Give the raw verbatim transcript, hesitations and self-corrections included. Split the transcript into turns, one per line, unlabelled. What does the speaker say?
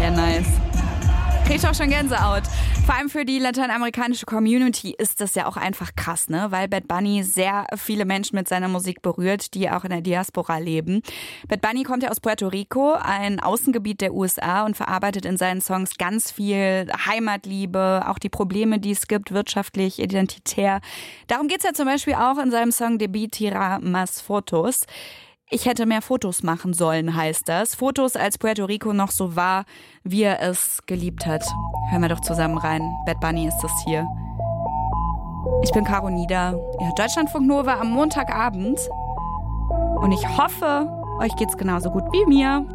Ja, nice. Krieg ich auch schon Gänsehaut. Vor allem für die lateinamerikanische Community ist das ja auch einfach krass, ne? Weil Bad Bunny sehr viele Menschen mit seiner Musik berührt, die auch in der Diaspora leben. Bad Bunny kommt ja aus Puerto Rico, ein Außengebiet der U S A, und verarbeitet in seinen Songs ganz viel Heimatliebe, auch die Probleme, die es gibt, wirtschaftlich, identitär. Darum geht's ja zum Beispiel auch in seinem Song Debí tirar más fotos. Ich hätte mehr Fotos machen sollen, heißt das. Fotos, als Puerto Rico noch so war, wie er es geliebt hat. Hören wir doch zusammen rein. Bad Bunny ist das hier. Ich bin Caro Nieder. Ihr hört Deutschlandfunk Nova am Montagabend. Und ich hoffe, euch geht's genauso gut wie mir.